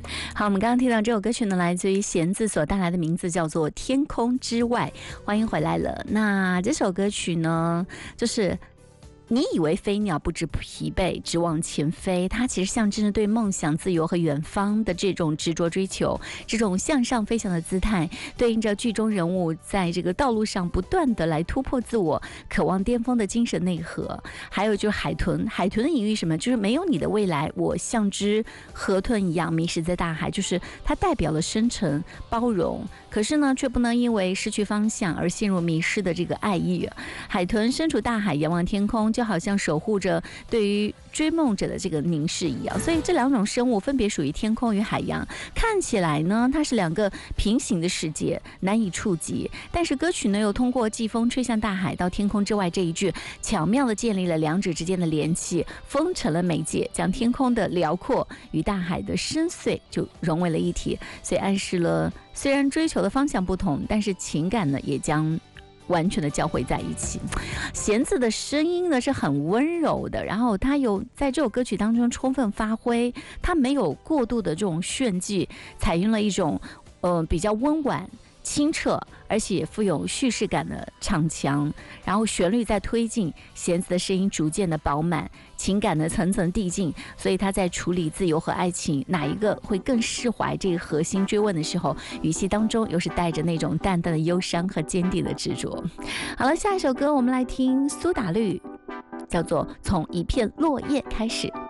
好，我们刚刚听到这首歌曲呢，来自于弦子所带来的名字叫做《天空之外》，欢迎回来了。那这首歌曲呢，就是你以为飞鸟不知疲惫，直往前飞，它其实象征着对梦想、自由和远方的这种执着追求，这种向上飞翔的姿态，对应着剧中人物在这个道路上不断的来突破自我、渴望巅峰的精神内核。还有就是海豚，海豚的隐喻什么？就是没有你的未来，我像只河豚一样迷失在大海，就是它代表了深沉、包容，可是呢，却不能因为失去方向而陷入迷失的这个爱意。海豚身处大海，仰望天空，就好像守护着对于追梦者的这个凝视一样。所以这两种生物分别属于天空与海洋，看起来呢，它是两个平行的世界，难以触及。但是歌曲呢，又通过季风吹向大海到天空之外这一句，巧妙地建立了两者之间的联系，风成了媒介，将天空的辽阔与大海的深邃就融为了一体。所以暗示了，虽然追求的方向不同，但是情感呢，也将完全的交汇在一起。弦子的声音呢是很温柔的，然后他有在这首歌曲当中充分发挥，他没有过度的这种炫技，采用了一种比较温婉清澈而且富有叙事感的唱腔，然后旋律在推进，弦子的声音逐渐的饱满，情感的层层递进。所以他在处理自由和爱情哪一个会更释怀这个核心追问的时候，语气当中又是带着那种淡淡的忧伤和坚定的执着。好了，下一首歌我们来听苏打绿，叫做《从一片落叶开始》。